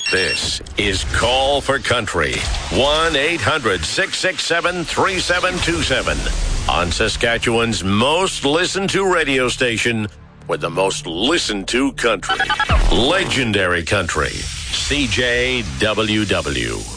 This is Call for Country. 1-800-667-3727. On Saskatchewan's most listened to radio station with the most listened to country. Legendary Country. CJWW.